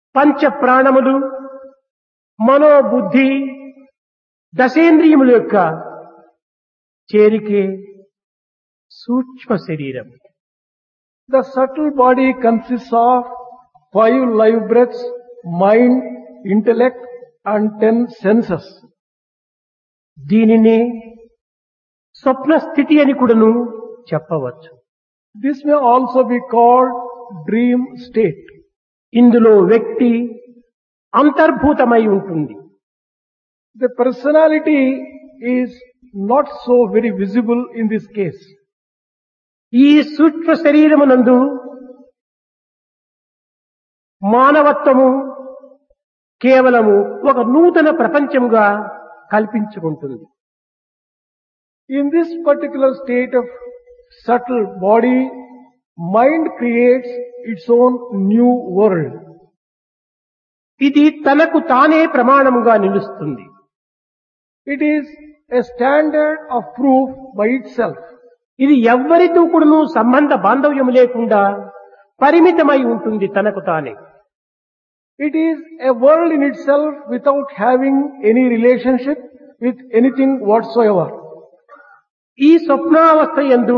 పంచ ప్రాణములు మనోబుద్ధి దశేంద్రియముల యొక్క చేరికే సూక్ష్మ శరీరం. The subtle body consists of 5 live breaths, mind, intellect and 10 senses. దీనినే స్వప్న స్థితి అని కూడాను చెప్పవచ్చు. This may also be called dream state. ఇందులో వ్యక్తి అంతర్భూతమై ఉంటుంది. The personality is not so very visible in this case. ఈ సూక్ష్మ శరీరమునందు మానవత్వము కేవలము ఒక నూతన ప్రపంచముగా కల్పించుకుంటుంది. In this particular state of subtle body, mind creates its own new world. ఇది తనకు తానే ప్రమాణముగా నిలుస్తుంది. It is a standard of proof by itself. ఇది ఎవ్వరితో కూడాను సంబంధ బాంధవ్యము లేకుండా పరిమితమై ఉంటుంది తనకు తానే. It is a world in itself without having any relationship with anything whatsoever. ఈ స్వప్నావస్థ యందు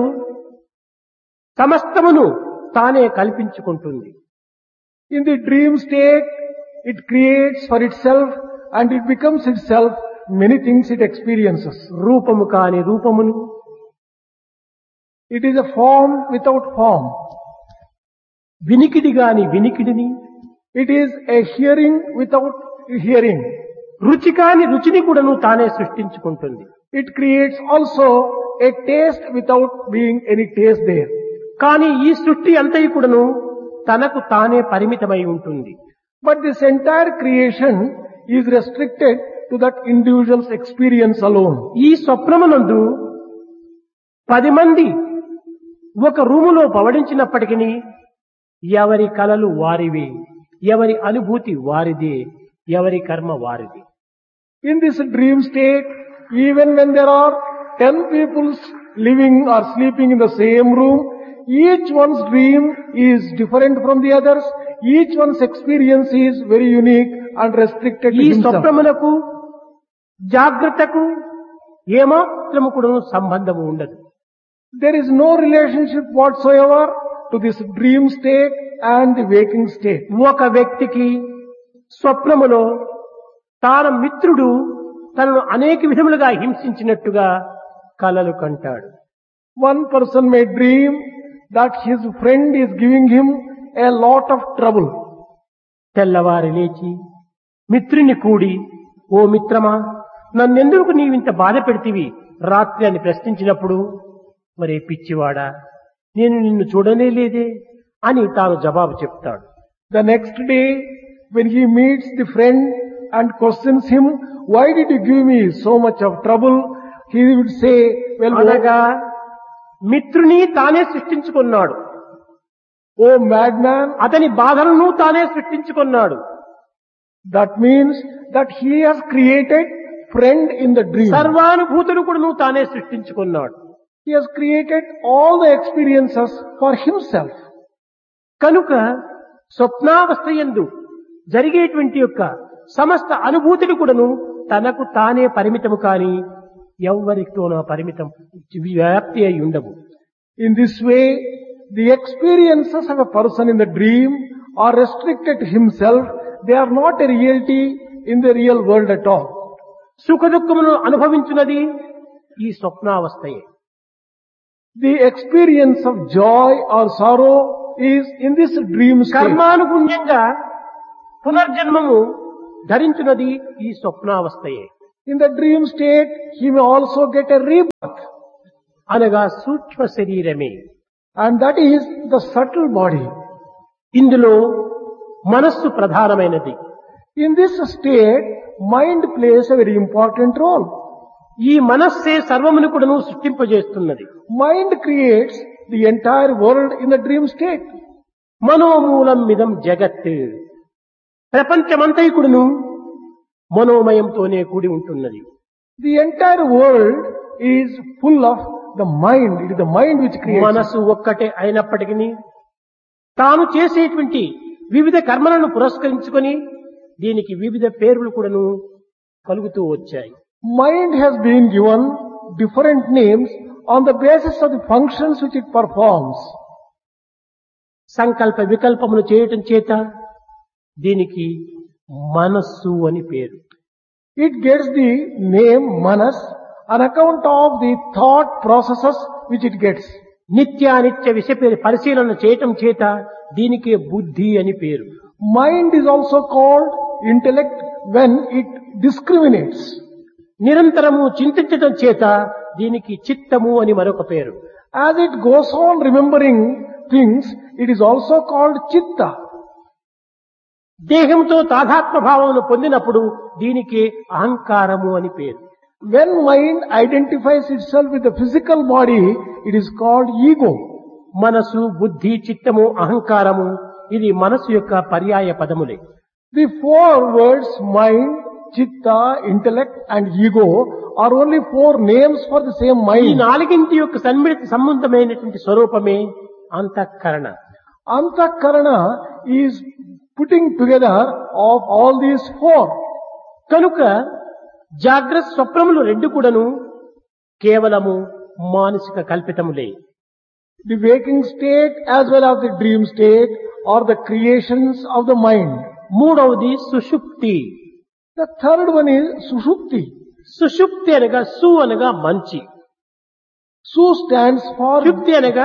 సమస్తమును తానే కల్పించుకుంటుంది. In the dream state, it creates for itself and it becomes itself many things it experiences. రూపము కాని రూపమును, It is a form without form. వినికిడి గాని వినికిడిని, It is a hearing without hearing. రుచి కాని రుచిని కూడాను తానే సృష్టించుకుంటుంది. It creates also a taste without being any taste there. కానీ ఈ సృష్టి అంతయు కూడాను తనకు తానే పరిమితమై ఉంటుంది. But this entire creation is restricted to that individual's experience alone. ఈ స్వప్నమునందు 10 మంది ఒక రూములో పవడించినప్పటికీ ఎవరి కలలు వారివి, ఎవరి అనుభూతి వారిదే, ఎవరి కర్మ వారిది. In this dream state, even when there are 10 people living or sleeping in the same room, each one's dream is different from the others. Each one's experience is very unique and restricted to ఈ himself. స్వప్నమునకు జాగ్రత్తకు ఏమాత్రము కూడా సంబంధము ఉండదు. There is no relationship whatsoever to this dream state and the waking state. ఒక వ్యక్తికి స్వప్నములో తాన మిత్రుడు తనను అనేక విధములుగా హింసించినట్టుగా కలలు కంటాడు. One person may dream that his friend is giving him a lot of trouble. తెల్లవారి లేచి మిత్రుని కూడి, ఓ మిత్రమా, నన్నెందుకు నీవింత బాధ పెడితివి రాత్రి అని ప్రశ్నించినప్పుడు, మరే పిచ్చివాడా, నేను నిన్ను చూడనే లేదే అని తాను జవాబు చెప్తాడు. The next day, when he meets the friend and questions him, why did you give me so much of trouble? He would say, well, అనగా మిత్రుని తానే సృష్టించుకున్నాడు. oh madman, అతని బాధలను తానే సృష్టించుకున్నాడు. that means that he has created friend in the dream. సర్వానుభూతులు కూడా తానే సృష్టించుకున్నాడు. He has created all the experiences for himself. కనుక స్వప్నావస్థ యందు జరిగేటువంటి యొక్క సమస్త అనుభూతులు కూడాను తనకు తానే పరిమితము కాని ఎవ్వరితోనో పరిమితం వ్యాప్తి అయి ఉండవు. In this way, the experiences of a person in the dream are restricted to himself. They are not a reality in the real world at all. సుఖ దుఃఖములను అనుభవించున్నది ఈ స్వప్నావస్థయే. The experience of joy or sorrow is in this dream state. కర్మానుగుణ్యంగా పునర్జన్మము ధరించున్నది ఈ స్వప్నావస్థయే. In the dream state, he may also get a rebirth. అనగా సూక్ష్మ శరీరమే. And that is the subtle body. ఇందులో మనస్సు ప్రధానమైనది. In this state, mind plays a very important role. ఈ మనస్సే సర్వమును కూడాను సృష్టింపజేస్తున్నది. Mind creates the entire world in the dream state. మనోమూలం మిదం జగత్. ప్రపంచమంతైకుడును మనోమయంతోనే కూడి ఉంటున్నది. The entire world is full of the mind. It is the mind which creates. మనసు ఒక్కటే అయినప్పటికీ తాను చేసేటువంటి వివిధ కర్మలను పురస్కరించుకొని దీనికి వివిధ పేర్లు కూడాను కలుగుతూ వచ్చాయి. Mind has been given different names on the basis of the functions which it performs. సంకల్ప వికల్పములు చేయటం చేత దీనికి మనస్సు అని పేరు. It gets the name Manas on account of the thought processes which it gets. నిత్యానిత్య విషయ పరిశీలన చేయటం చేత దీనికే బుద్ధి అని పేరు. Mind is also called intellect when it discriminates. నిరంతరము చింతించటం చేత దీనికి చిత్తము అని మరొక పేరు. As it goes on remembering things, it is also called chitta. దేహంతో తాదాత్మ్య భావమును పొందినప్పుడు దీనికి అహంకారము అని పేరు. When mind identifies itself with the physical body, it is called ego. మనసు, బుద్ధి, చిత్తము, అహంకారము ఇది మనసు యొక్క పర్యాయ పదములే. The four words mind, chitta, intellect and ego are only four names for the same ఈ mind. నాలుగింటి యొక్క సంబంధమైనటువంటి స్వరూపమే అంతఃకరణ. Antakarana is putting together of all these four. కనుక జాగ్రత్త స్వప్నములు రెండు కూడాను కేవలము మానసిక కల్పితములే. The waking state as well as the dream state are the creations of the mind. మూడవది సుషుప్తి. The third one is Sushupti. సుషుప్తి అనగా సు అనగా మంచి, Su stands for షుప్తి అనగా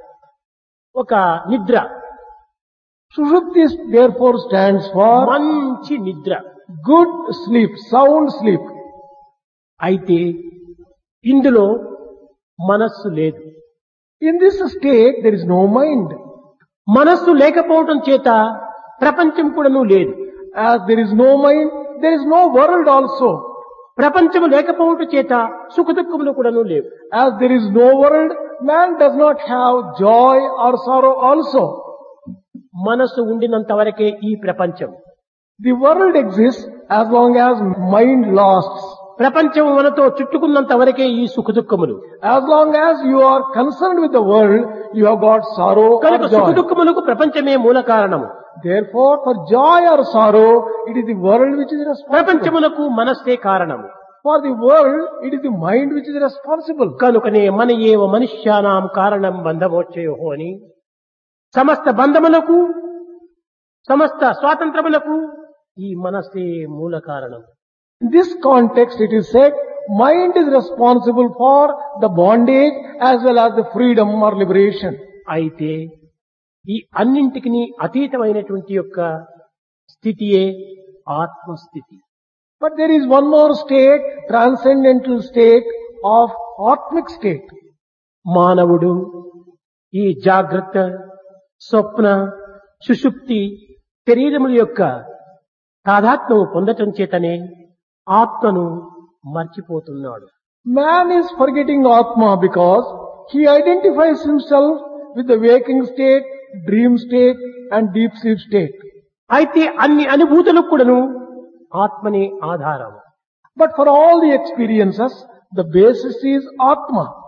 ఒక నిద్ర, Sushupti therefore stands for మంచి నిద్ర. good sleep, sound sleep. అయితే ఇందులో మనస్సు లేదు. In this state there is no mind. మనస్సు లేకపోవటం చేత ప్రపంచం కూడాను లేదు. As there is no mind, there is no world also. ప్రపంచము లేకపోవటం చేత సుఖ దుఃఖములు కూడాను లేవు. As there is no world, man does not have joy or sorrow also. మనస్సు ఉండినంత వరకే ఈ ప్రపంచం. The world exists as long as mind lasts. ప్రపంచం మనతో చుట్టుకున్నంత వరకే ఈ సుఖ దుఃఖములు. As long as you are concerned with the world, you have got sorrow కనుక or సుఖ joy. దుఃఖములకు ప్రపంచమే మూల కారణము. Therefore, for joy or sorrow, it is the world which is responsible. ప్రపంచములకు మనస్సే కారణము. For the world, it is the mind which is responsible. కనుకనే మన ఏవ మనుష్యానాం కారణం బంధమోక్షయో అని సమస్త బంధములకు సమస్త స్వాతంత్రములకు ఈ మనస్సే మూల కారణం. In this context, it is said, mind is responsible for the bondage as well as the freedom or liberation. అయితే ఈ అన్నింటికి అతీతమైనటువంటి యొక్క స్థితియే ఆత్మస్థితి. But there is one more state, transcendental state of Atmic state. మానవుడు ఈ జాగ్రత్త, స్వప్న, సుషుప్తి శరీరముల యొక్క తాదాత్మ్యము పొందటం చేతనే ఆత్మను మర్చిపోతున్నాడు. Man is forgetting Atma because he identifies himself with the waking state, dream state and deep sleep state. అయితే అన్ని అనుభూతులకు కూడాను ఆత్మనే ఆధారం. But for all the experiences, the basis is Atma.